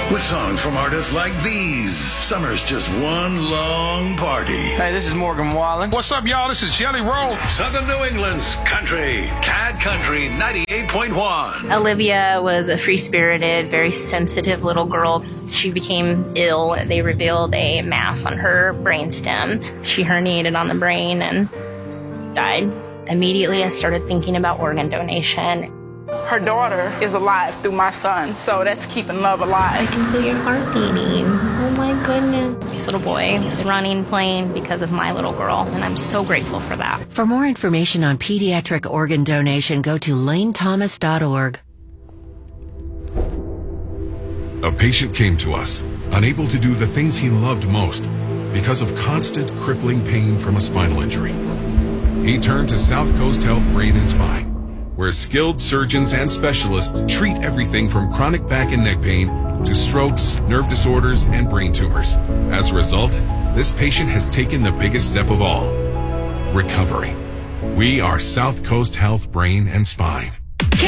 With songs from artists like these. Summer's just one long party. Hey, this is Morgan Wallen. What's up, y'all? This is Jelly Roll. Southern New England's country. CAD Country 98.1. Olivia was a free-spirited, very sensitive little girl. She became ill. They revealed a mass on her brainstem. She herniated on the brain and died. Immediately, I started thinking about organ donation. Her daughter is alive through my son, so that's keeping love alive. I can feel your heart beating. Oh my goodness. This little boy is running, playing because of my little girl, and I'm so grateful for that. For more information on pediatric organ donation, go to lanethomas.org. A patient came to us, unable to do the things he loved most because of constant crippling pain from a spinal injury. He turned to South Coast Health Brain and Spine, where skilled surgeons and specialists treat everything from chronic back and neck pain to strokes, nerve disorders, and brain tumors. As a result, this patient has taken the biggest step of all, recovery. We are South Coast Health Brain and Spine.